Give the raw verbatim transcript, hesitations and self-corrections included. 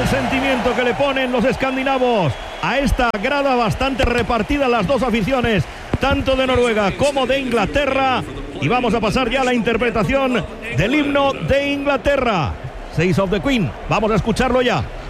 el sentimiento que le ponen los escandinavos a esta grada bastante repartida, las dos aficiones, tanto de Noruega como de Inglaterra. Y vamos a pasar ya a la interpretación del himno de Inglaterra, Six of the Queen. Vamos a escucharlo ya.